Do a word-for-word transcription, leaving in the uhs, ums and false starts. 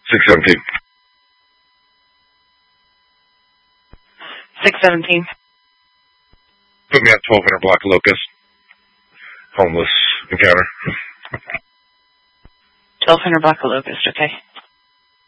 six seventeen. six seventeen. Put me at twelve hundred block of Locust. Homeless encounter. twelve hundred block of Locust, okay.